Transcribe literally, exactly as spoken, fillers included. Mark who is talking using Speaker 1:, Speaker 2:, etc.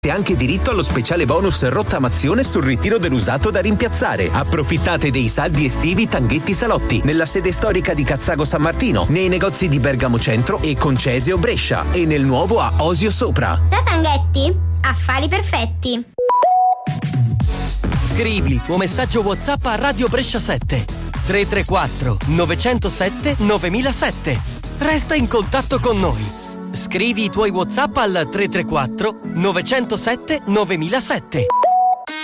Speaker 1: Avete anche diritto allo speciale bonus rottamazione sul ritiro dell'usato da rimpiazzare. Approfittate dei saldi estivi Tanghetti Salotti nella sede storica di Cazzago San Martino, nei negozi di Bergamo Centro e Concesio Brescia e nel nuovo a Osio Sopra.
Speaker 2: Da Tanghetti, affari perfetti.
Speaker 3: Scrivi il tuo messaggio WhatsApp a Radio Brescia sette tre tre quattro nove zero sette nove zero zero sette. Resta in contatto con noi. Scrivi i tuoi WhatsApp al tre tre quattro nove zero sette nove zero zero sette.